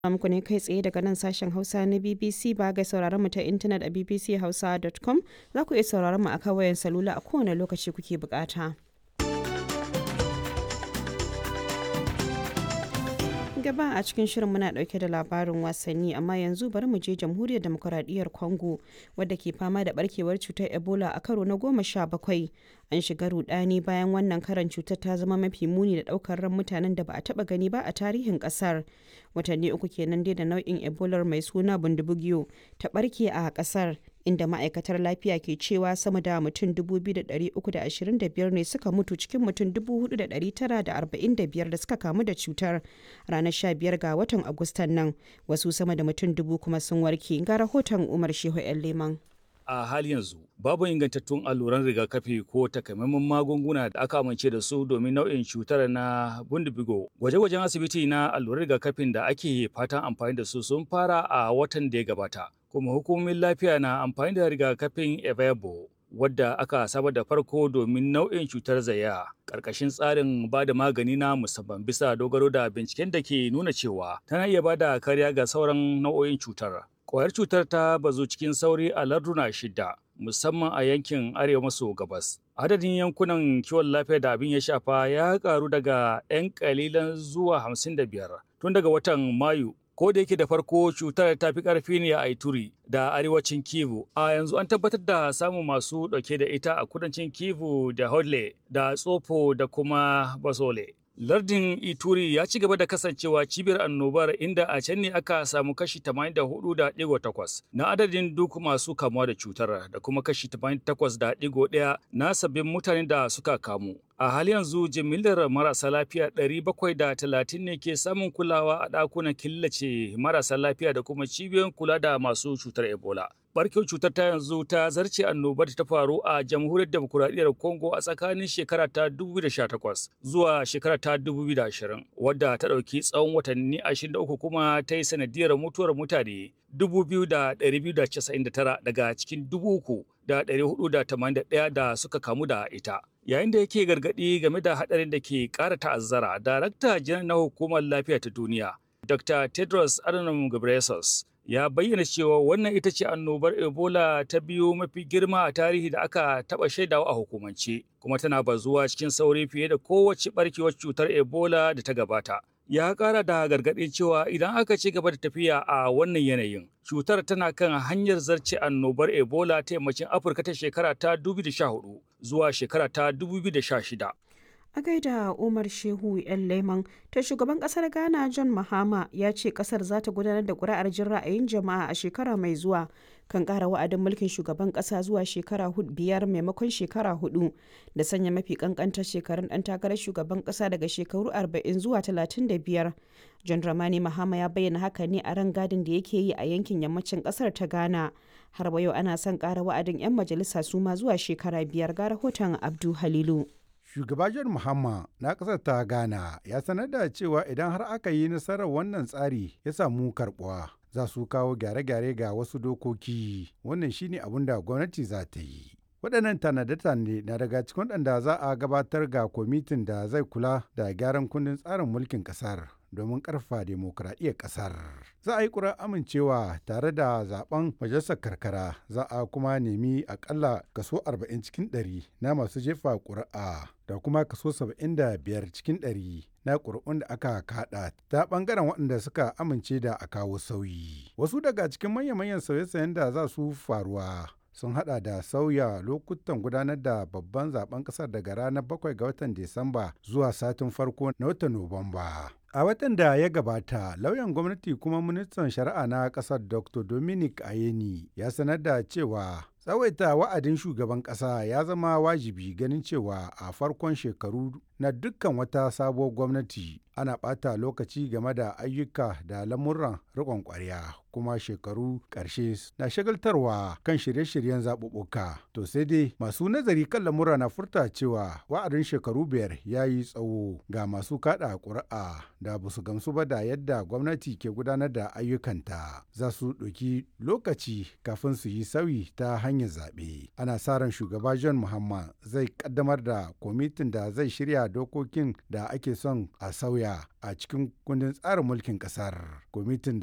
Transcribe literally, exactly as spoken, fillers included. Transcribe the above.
muku ne kai tsaye daga nan sashen Hausa na B B C. Ba ga sauraron mu ta intanet a b b c hausa dot com, za ku iya sauraron mu a kan wayan salula a kowane lokaci kuke bukata. Gaba a cikin shirin muna dauke da labarin wasanni, amma yanzu bari mu je jamhuriyar demokuraɗiyyar Congo wadda ke fama da barkewar cutar Ebola a karo na goma sha bakwai. An shiga rudani bayan wannan karan cutar ta zama mafi muni da daukar ran mutanen da ba a taba gani ba a tarihin kasar. Watanni uku kenan dai da nau'in Ebola mai suna bundibugyo ta barke a kasar, inda ma'aikatar lafiya ke cewa sama da mutum dubu biyu da ɗari uku da ashirin da biyar ne suka mutu cikin mutum dubu hudu da ɗari tara da arba'in da biyar da suka kamu da cutar ranar sha biyar ga watan Agustan nan. Wasu sama da mutum dubu kuma sun warke. Ga rahoton Umar Shehu ‘yan Leman. A hali yanzu babu ingantattun alluran rigakafi ko takamaiman magunguna da aka amince da su domin nau'in cutar na bundibugo. Gwaje-gwajen asibiti na alluran rigakafin da ake fatan amfani da su sun fara a watan da ya gabata, kuma hukumomin lafiya na amfani da rigakafin Evebo wadda aka samar da farko domin nau'in cutar zaya ƙarƙashin tsarin ba da magani na musamman bisa dogaro da binciken da ke nuna cewa tana iya ba da kariya ga sauran nau'o'in cutar. Ƙwayar cutar ta bazu cikin sauri a larduna shida, musamman a yankin arewa maso gabas. Adadin yankunan kiwon lafiya da abin ya shafa ya karu daga 'yan kalilan zuwa hamsin da biyar tun daga watan Mayu. Ko da yake da farko cutar ta fi ƙarfi ne a Ituri da arewacin Kivu, a yanzu an tabbatar da samun masu ɗauke da ita a kudancin Kivu da Hodle da Tsofo da kuma Basole. Lardin Ituri ya ci gaba da kasancewa cibiyar annobar, inda a can ne aka samu kashi tamanin da hudu da ɗigo takwas na adadin duk masu kamuwa da cutar da kuma kashi tamanin da takwas da ɗigo ɗaya na sabbin mutanen da suka kamu. A hali yanzu jimillar marasa lafiya ɗari bakwai da talatin ne ke samun kulawa a ɗakunan killace marasa lafiya da kuma cibiyoyin kula da masu cutar Ebola. Barkewar cutar ta yanzu ta zarce annobar da ta faru a jamhuriyar demokuraɗiyyar Congo a tsakanin shekara ta dubu biyu da sha takwas zuwa shekara ta dubu biyu da ashirin, wadda ta ɗauki tsawon watanni ashirin da uku kuma ta yi sanadiyar mutuwar mutane dubu biyu da ɗari biyu da casa'in da tara daga cikin dubu uku da ɗari hudu da tamanin da ɗaya da suka kamu da ita. Yayin da yake gargaɗi game da haɗarin da ke ƙara ta'azzara, Darakta Janar na Hukumar Lafiya ta Duniya, Doctor Tedros Adhanom Ghebreyesus, ya bayyana cewa wannan ita ce annobar Ebola ta biyu mafi girma a tarihi da aka taɓa shaidawa a hukumance, kuma tana bazuwa cikin sauri fiye da kowace ɓarkewar cutar Ebola da ta gabata. Ya ƙara da gargaɗi cewa idan aka ci gaba da tafiya a wannan yanayin, cutar tana kan hanyar zarce annobar Ebola ta yammacin Afirka ta shekara ta dubu biyu da sha hudu zuwa shekara ta dubu biyu da sha shida. A gaida Umar Shehu ‘yan Leman, ta shugaban kasar Ghana John Mahama ya ce kasar za ta gudanar da ƙuri'ar jin ra'ayin jama'a a shekara mai zuwa kan ƙara wa'adin mulkin shugaban ƙasa zuwa shekara biyar maimakon shekara hudu, da sanya mafi ƙanƙantar shekarun ɗan takarar shugaban ƙasa daga shekaru arba'in zuwa talatin da biyar. John Dramani Mahama ya bayyana haka ne a rangadin da yake yi a yankin yammacin ƙasar ta Ghana. Har wa yau ana son ƙara wa'adin 'yan majalisa su ma zuwa shekara biyar. Ga rahoton Abdu Halilu. Shugaba John Mahama na ƙasar ta Ghana ya sanar da cewa idan har aka yi nasarar wannan tsari ya samu karɓuwa, za su kawo gyare-gyare ga wasu dokoki. Wannan shine abin da gwamnati za ta yi. Waɗannan tanade-tanade na daga cikin waɗanda za a gabatar ga kwamitin da zai kula da gyaran kundin tsarin mulkin ƙasar domin ƙarfafa demokuraɗiyyar ƙasar. Za a yi ƙura amincewa tare da zaben majalisar karkara, za a kuma nemi akalla kaso arba'in cikin ɗari na masu jefa ƙuri'a da kuma kaso saba'in da biyar cikin ɗari na ƙuri'un da aka kaɗa ta ɓangaren waɗanda suka amince da a kawo sauyi. Wasu daga cikin manya-manyan sauye-sauyen da za su faruwa sun hada da sauya lokutan gudanar da babban zaben kasar daga ranar bakwai ga watan Disamba zuwa satin farko na watan Nuwamba. A watan da ya gabata, lauyan gwamnati kuma ministan shari'a na kasar Doctor Dominic Ayeni ya sanar da cewa tsawaita wa'adin shugaban kasa ya zama wajibi, ganin cewa a farkon shekaru na dukkan wata sabuwar gwamnati ana ɓata lokaci game da ayyuka da lamuran riƙon ƙwarya, kuma shekaru ƙarshe na shagaltarwa kan shirye-shiryen zaɓuɓɓuka. To sai dai masu nazari kan lamura na furta cewa wa'adin shekaru biyar ya yi tsawo ga masu kaɗa ƙuri'a da ba su gamsu ba da yadda gwamnati ke gudanar da ayyukanta. Za su ɗauki lokaci kafin su yi sauyi ta hanyar hanyar zaɓe. Ana sa ran shugaba John Mahama zai kaddamar da kwamitin da zai shirya dokokin da ake son a sauya a cikin kundin tsarin mulkin ƙasar. Kwamitin